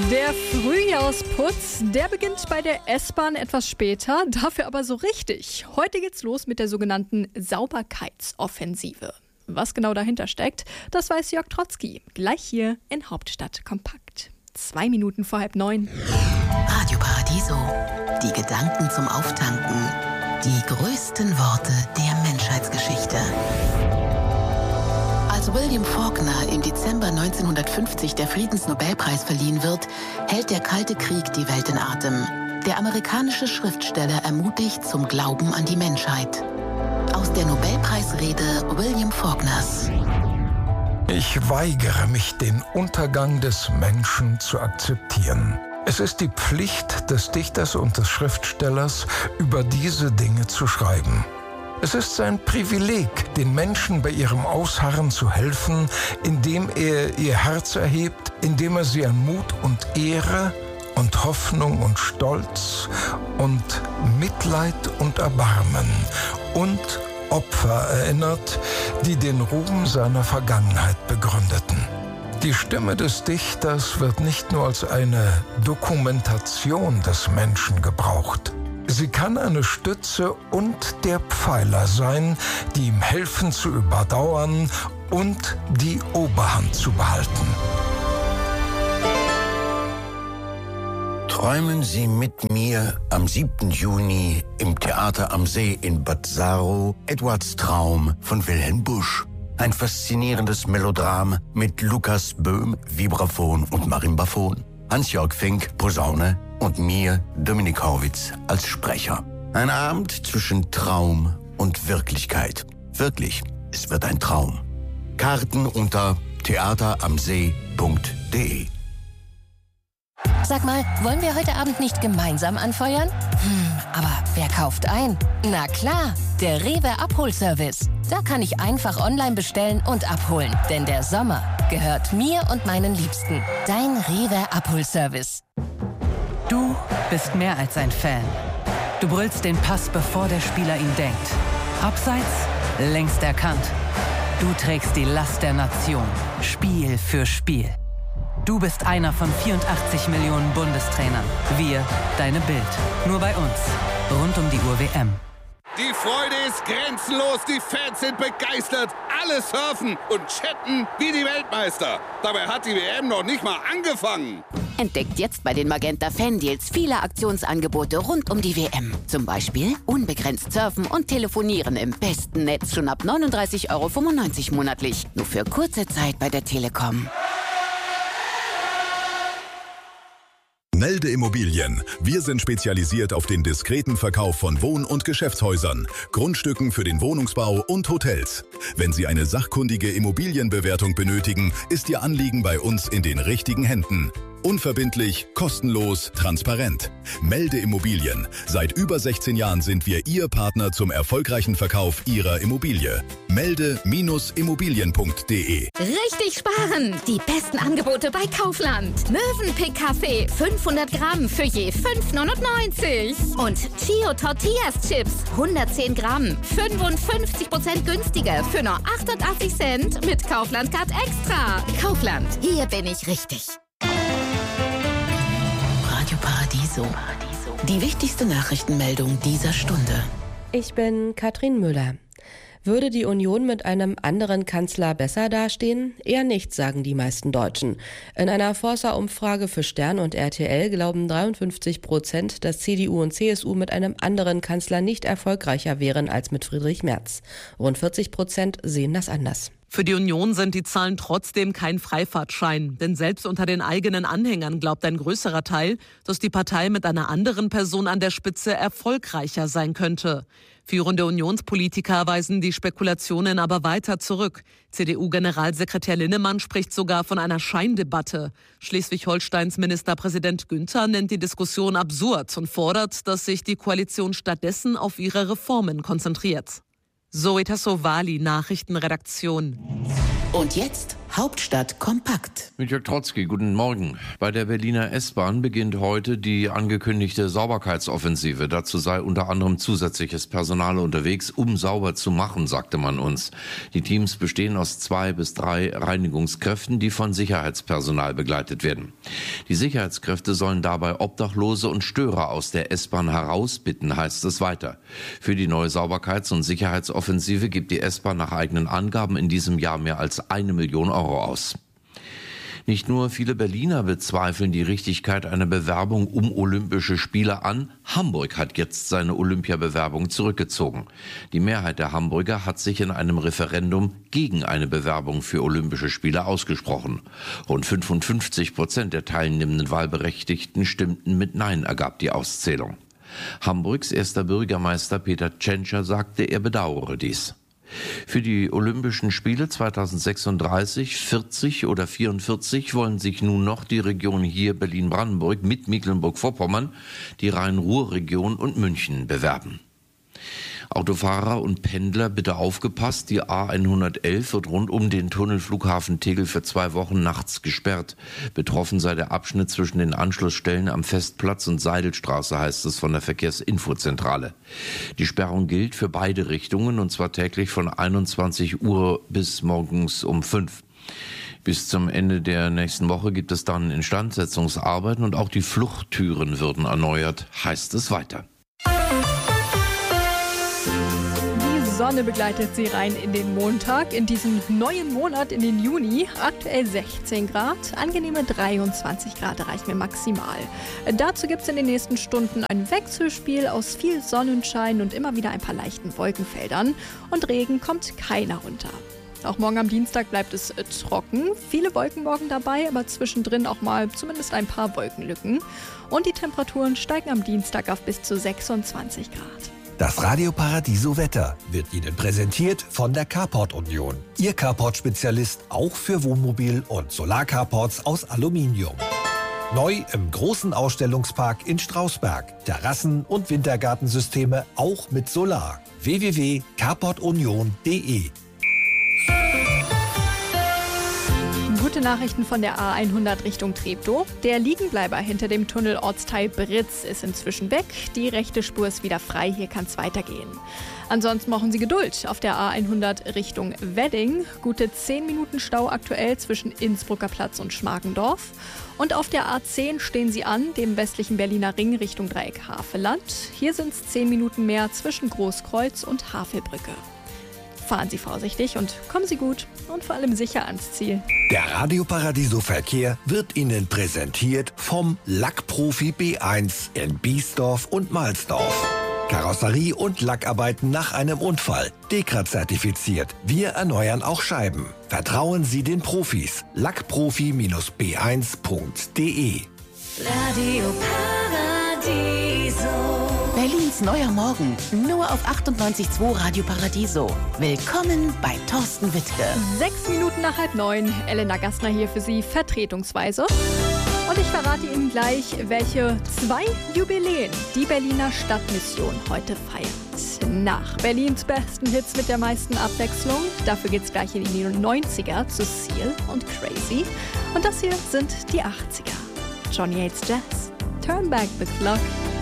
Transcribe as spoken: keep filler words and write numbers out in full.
Der Frühjahrsputz, der beginnt bei der S-Bahn etwas später, dafür aber so richtig. Heute geht's los mit der sogenannten Sauberkeitsoffensive. Was genau dahinter steckt, das weiß Jörg Trotzki, gleich hier in Hauptstadt kompakt. Zwei Minuten vor halb neun. Radio Paradiso, die Gedanken zum Auftanken, die größten Worte der Menschheitsgeschichte. Als William Faulkner im Dezember neunzehnhundertfünfzig der Friedensnobelpreis verliehen wird, hält der Kalte Krieg die Welt in Atem. Der amerikanische Schriftsteller ermutigt zum Glauben an die Menschheit. Aus der Nobelpreisrede William Faulkners. Ich weigere mich, den Untergang des Menschen zu akzeptieren. Es ist die Pflicht des Dichters und des Schriftstellers, über diese Dinge zu schreiben. Es ist sein Privileg, den Menschen bei ihrem Ausharren zu helfen, indem er ihr Herz erhebt, indem er sie an Mut und Ehre und Hoffnung und Stolz und Mitleid und Erbarmen und Opfer erinnert, die den Ruhm seiner Vergangenheit begründeten. Die Stimme des Dichters wird nicht nur als eine Dokumentation des Menschen gebraucht. Sie kann eine Stütze und der Pfeiler sein, die ihm helfen zu überdauern und die Oberhand zu behalten. Träumen Sie mit mir am siebten Juni im Theater am See in Bad Saro Edwards Traum von Wilhelm Busch. Ein faszinierendes Melodram mit Lukas Böhm, Vibraphon und Marimbaphon, Hans-Jörg Fink, Posaune und mir, Dominik Horwitz, als Sprecher. Ein Abend zwischen Traum und Wirklichkeit. Wirklich, es wird ein Traum. Karten unter theater am see punkt de. Sag mal, wollen wir heute Abend nicht gemeinsam anfeuern? Hm, aber wer kauft ein? Na klar, der Rewe Abholservice. Da kann ich einfach online bestellen und abholen. Denn der Sommer gehört mir und meinen Liebsten. Dein Rewe Abholservice. Du bist mehr als ein Fan. Du brüllst den Pass, bevor der Spieler ihn denkt. Abseits, längst erkannt. Du trägst die Last der Nation, Spiel für Spiel. Du bist einer von vierundachtzig Millionen Bundestrainern. Wir, deine Bild. Nur bei uns. Rund um die Uhr W M. Die Freude ist grenzenlos, die Fans sind begeistert. Alle surfen und chatten wie die Weltmeister. Dabei hat die W M noch nicht mal angefangen. Entdeckt jetzt bei den Magenta Fan-Deals viele Aktionsangebote rund um die W M. Zum Beispiel unbegrenzt surfen und telefonieren im besten Netz schon ab neununddreißig Euro fünfundneunzig monatlich. Nur für kurze Zeit bei der Telekom. Melde Immobilien. Wir sind spezialisiert auf den diskreten Verkauf von Wohn- und Geschäftshäusern, Grundstücken für den Wohnungsbau und Hotels. Wenn Sie eine sachkundige Immobilienbewertung benötigen, ist Ihr Anliegen bei uns in den richtigen Händen. Unverbindlich, kostenlos, transparent. Melde Immobilien. Seit über sechzehn Jahren sind wir Ihr Partner zum erfolgreichen Verkauf Ihrer Immobilie. Melde Immobilien punkt de. Richtig sparen! Die besten Angebote bei Kaufland. Mövenpick Kaffee fünfhundert Gramm für je fünf neunundneunzig. Und Chio Tortillas Chips hundertzehn Gramm fünfundfünfzig Prozent günstiger für nur achtundachtzig Cent mit Kaufland Card Extra. Kaufland, hier bin ich richtig. Radio Paradiso. Die wichtigste Nachrichtenmeldung dieser Stunde. Ich bin Katrin Müller. Würde die Union mit einem anderen Kanzler besser dastehen? Eher nicht, sagen die meisten Deutschen. In einer Forsa-Umfrage für Stern und R T L glauben dreiundfünfzig Prozent, dass C D U und C S U mit einem anderen Kanzler nicht erfolgreicher wären als mit Friedrich Merz. Rund vierzig Prozent sehen das anders. Für die Union sind die Zahlen trotzdem kein Freifahrtschein. Denn selbst unter den eigenen Anhängern glaubt ein größerer Teil, dass die Partei mit einer anderen Person an der Spitze erfolgreicher sein könnte. Führende Unionspolitiker weisen die Spekulationen aber weiter zurück. C D U-Generalsekretär Linnemann spricht sogar von einer Scheindebatte. Schleswig-Holsteins Ministerpräsident Günther nennt die Diskussion absurd und fordert, dass sich die Koalition stattdessen auf ihre Reformen konzentriert. Zoe Tassovali, Nachrichtenredaktion. Und jetzt Hauptstadt kompakt. Mit Jörg Trotzki, guten Morgen. Bei der Berliner S-Bahn beginnt heute die angekündigte Sauberkeitsoffensive. Dazu sei unter anderem zusätzliches Personal unterwegs, um sauber zu machen, sagte man uns. Die Teams bestehen aus zwei bis drei Reinigungskräften, die von Sicherheitspersonal begleitet werden. Die Sicherheitskräfte sollen dabei Obdachlose und Störer aus der S-Bahn herausbitten, heißt es weiter. Für die neue Sauberkeits- und Sicherheitsoffensive gibt die S-Bahn nach eigenen Angaben in diesem Jahr mehr als eine Million Euro aus. Nicht nur viele Berliner bezweifeln die Richtigkeit einer Bewerbung um Olympische Spiele an. Hamburg hat jetzt seine Olympiabewerbung zurückgezogen. Die Mehrheit der Hamburger hat sich in einem Referendum gegen eine Bewerbung für Olympische Spiele ausgesprochen. Rund fünfundfünfzig Prozent der teilnehmenden Wahlberechtigten stimmten mit Nein, ergab die Auszählung. Hamburgs erster Bürgermeister Peter Tschentscher sagte, er bedauere dies. Für die Olympischen Spiele zweitausendsechsunddreißig, vierzig oder vierundvierzig wollen sich nun noch die Region hier Berlin-Brandenburg mit Mecklenburg-Vorpommern, die Rhein-Ruhr-Region und München bewerben. Autofahrer und Pendler, bitte aufgepasst, die A hundertelf wird rund um den Tunnelflughafen Tegel für zwei Wochen nachts gesperrt. Betroffen sei der Abschnitt zwischen den Anschlussstellen am Festplatz und Seidelstraße, heißt es von der Verkehrsinfozentrale. Die Sperrung gilt für beide Richtungen und zwar täglich von einundzwanzig Uhr bis morgens um fünf. Bis zum Ende der nächsten Woche gibt es dann Instandsetzungsarbeiten und auch die Fluchttüren würden erneuert, heißt es weiter. Die Sonne begleitet Sie rein in den Montag, in diesen neuen Monat, in den Juni. Aktuell sechzehn Grad, angenehme dreiundzwanzig Grad erreichen wir maximal. Dazu gibt es in den nächsten Stunden ein Wechselspiel aus viel Sonnenschein und immer wieder ein paar leichten Wolkenfeldern. Und Regen kommt keiner runter. Auch morgen am Dienstag bleibt es trocken. Viele Wolken morgen dabei, aber zwischendrin auch mal zumindest ein paar Wolkenlücken. Und die Temperaturen steigen am Dienstag auf bis zu sechsundzwanzig Grad. Das Radio Paradiso Wetter wird Ihnen präsentiert von der Carport Union. Ihr Carport-Spezialist auch für Wohnmobil- und Solarcarports aus Aluminium. Neu im großen Ausstellungspark in Strausberg. Terrassen- und Wintergartensysteme auch mit Solar. w w w punkt carport union punkt d e. Gute Nachrichten von der A hundert Richtung Treptow. Der Liegenbleiber hinter dem Tunnel Ortsteil Britz ist inzwischen weg. Die rechte Spur ist wieder frei, hier kann es weitergehen. Ansonsten brauchen Sie Geduld auf der A hundert Richtung Wedding. Gute zehn Minuten Stau aktuell zwischen Innsbrucker Platz und Schmargendorf. Und auf der A zehn stehen Sie an, dem westlichen Berliner Ring Richtung Dreieck Havelland. Hier sind es zehn Minuten mehr zwischen Großkreuz und Havelbrücke. Fahren Sie vorsichtig und kommen Sie gut und vor allem sicher ans Ziel. Der Radio Paradiso Verkehr wird Ihnen präsentiert vom Lackprofi B eins in Biesdorf und Mahlsdorf. Karosserie und Lackarbeiten nach einem Unfall. Dekra-zertifiziert. Wir erneuern auch Scheiben. Vertrauen Sie den Profis. lackprofi B eins punkt d e. Radio Paradiso. Berlins neuer Morgen, nur auf achtundneunzig Komma zwei Radio Paradiso. Willkommen bei Thorsten Wittke. Sechs Minuten nach halb neun, Elena Gassner hier für Sie vertretungsweise. Und ich verrate Ihnen gleich, welche zwei Jubiläen die Berliner Stadtmission heute feiert. Nach Berlins besten Hits mit der meisten Abwechslung. Dafür geht's gleich in die neunziger zu Seal und Crazy. Und das hier sind die achtziger. Johnny Hates Jazz. Turn back the clock.